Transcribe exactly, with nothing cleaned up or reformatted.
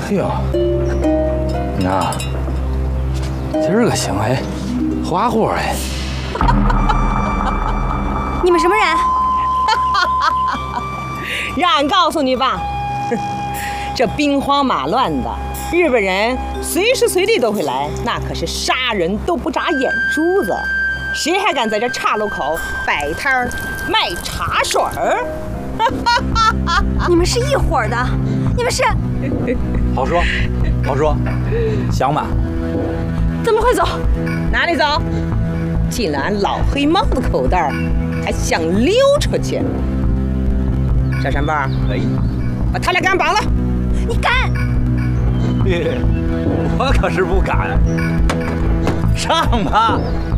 嘿呦，那今儿个行哎，花火哎！ 你们什么人？ 让俺告诉你吧，这兵荒马乱的，日本人随时随地都会来，那可是杀人都不眨眼珠子，谁还敢在这岔路口摆摊儿卖茶水儿？ 你们是一伙儿的，你们是？ 好说，好说，想吧。 咱们快走！ 哪里走？进了俺老黑猫的口袋，还想溜出去？小山豹， 哎， 把他俩给俺绑了！ 你敢？ 我可是不敢。上吧！